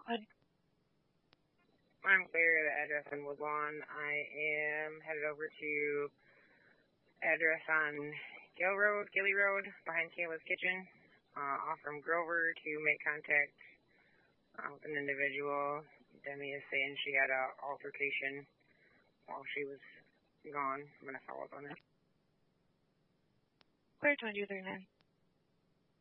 Good. I'm clear. The address in Woodlawn. I am headed over to address on Gilly Road, behind Kayla's Kitchen, off from Grover to make contact with an individual. Demi is saying she had an altercation while she was gone. I'm going to follow up on that. Clear 2239.